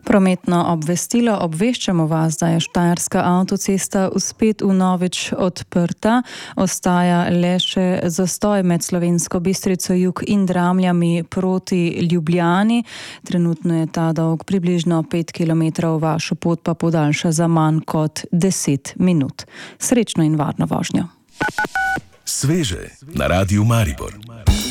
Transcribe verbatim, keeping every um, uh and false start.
Prometno obvestilo obveščamo vas, da je Štajerska avtocesta spet vnovič odprta. Ostaja le še zastoj med Slovensko Bistrico jug in Dramljami proti Ljubljani. Trenutno je ta dolg približno pet kilometrov, vašo pot pa podaljša za manj kot deset minut. Srečno in varno vožnjo. Sveže na Radiu Maribor.